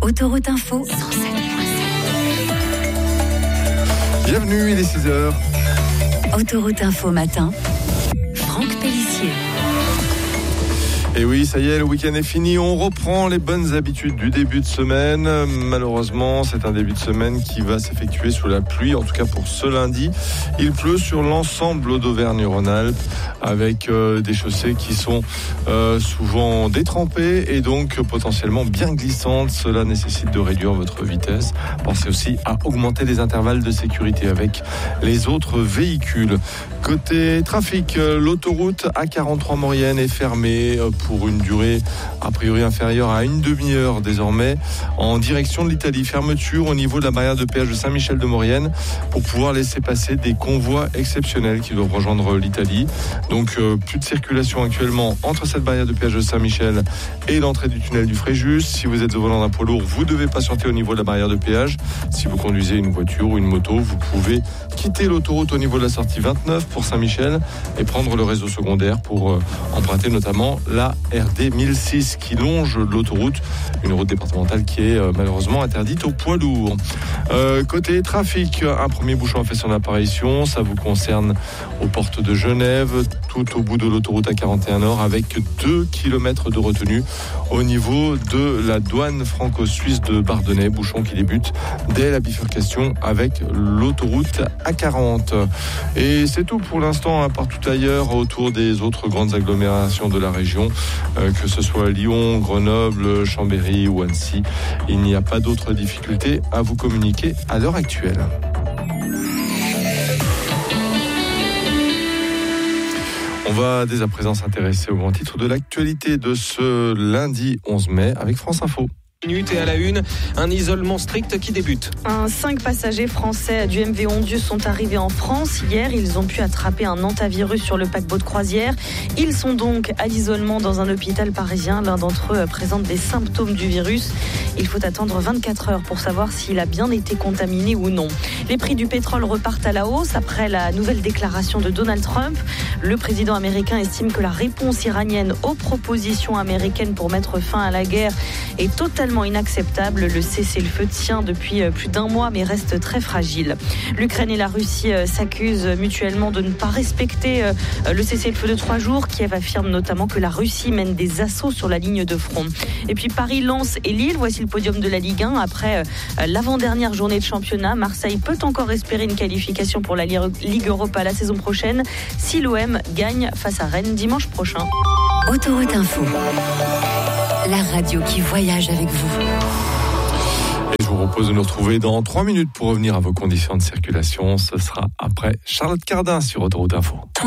Autoroute Info 107.7. Bienvenue, il est 6h. Autoroute Info matin. Franck Pellissier. Et oui, ça y est, le week-end est fini. On reprend les bonnes habitudes du début de semaine. Malheureusement, c'est un début de semaine qui va s'effectuer sous la pluie. En tout cas, pour ce lundi, il pleut sur l'ensemble d'Auvergne-Rhône-Alpes avec des chaussées qui sont souvent détrempées et donc potentiellement bien glissantes. Cela nécessite de réduire votre vitesse. Pensez aussi à augmenter les intervalles de sécurité avec les autres véhicules. Côté trafic, l'autoroute A43 Maurienne est fermée pour une durée a priori inférieure à une demi-heure désormais en direction de l'Italie. Fermeture au niveau de la barrière de péage de Saint-Michel-de-Maurienne pour pouvoir laisser passer des convois exceptionnels qui doivent rejoindre l'Italie. Donc plus de circulation actuellement entre cette barrière de péage de Saint-Michel et l'entrée du tunnel du Fréjus. Si vous êtes au volant d'un poids lourd, vous devez patienter au niveau de la barrière de péage. Si vous conduisez une voiture ou une moto, vous pouvez quitter l'autoroute au niveau de la sortie 29 pour Saint-Michel et prendre le réseau secondaire pour emprunter notamment la RD 1006 qui longe l'autoroute, une route départementale qui est malheureusement interdite aux poids lourds. Côté trafic, un premier bouchon a fait son apparition, ça vous concerne aux portes de Genève, tout au bout de l'autoroute A41 Nord avec 2 km de retenue au niveau de la douane franco-suisse de Bardonnay, bouchon qui débute dès la bifurcation avec l'autoroute A40. Et c'est tout pour l'instant, partout ailleurs autour des autres grandes agglomérations de la région, que ce soit Lyon, Grenoble, Chambéry ou Annecy. Il n'y a pas d'autres difficultés à vous communiquer à l'heure actuelle. On va dès à présent s'intéresser au grand titre de l'actualité de ce lundi 11 mai avec France Info. Et à la une, un isolement strict qui débute. 5 passagers français du MV Ondieu sont arrivés en France. Hier, ils ont pu attraper un hantavirus sur le paquebot de croisière. Ils sont donc à l'isolement dans un hôpital parisien. L'un d'entre eux présente des symptômes du virus. Il faut attendre 24 heures pour savoir s'il a bien été contaminé ou non. Les prix du pétrole repartent à la hausse après la nouvelle déclaration de Donald Trump. Le président américain estime que la réponse iranienne aux propositions américaines pour mettre fin à la guerre est totalement inacceptable. Le cessez-le-feu tient depuis plus d'un mois mais reste très fragile. L'Ukraine et la Russie s'accusent mutuellement de ne pas respecter le cessez-le-feu de 3 jours. Kiev affirme notamment que la Russie mène des assauts sur la ligne de front. Et puis Paris, Lens et Lille, voici le podium de la Ligue 1. Après l'avant-dernière journée de championnat, Marseille peut encore espérer une qualification pour la Ligue Europa la saison prochaine si l'OM gagne face à Rennes dimanche prochain. Autoroute Info. La radio qui voyage avec vous. Et je vous propose de nous retrouver dans 3 minutes pour revenir à vos conditions de circulation. Ce sera après Charlotte Cardin sur Autoroute Info.